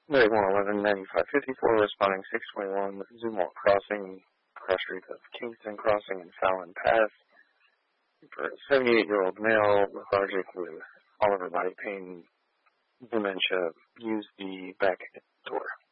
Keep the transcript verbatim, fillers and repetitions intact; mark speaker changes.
Speaker 1: Mary one eleven ninety-five fifty-four responding six twenty-one Zumwalt Crossing, cross street of Kingston Crossing and Fallon Path. For a seventy-eight-year-old male lethargic with all over body pain, dementia, use the back door.